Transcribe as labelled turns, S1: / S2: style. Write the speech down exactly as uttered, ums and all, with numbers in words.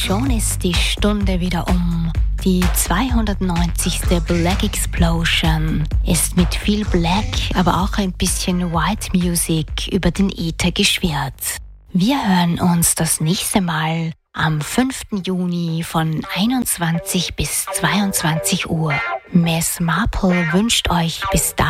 S1: Schon ist die Stunde wieder um. Die zweihundertneunzigste Black Explosion ist mit viel Black, aber auch ein bisschen White Music über den Äther geschwirrt. Wir hören uns das nächste Mal am fünften Juni von einundzwanzig bis zweiundzwanzig Uhr. Miss Marple wünscht euch bis dahin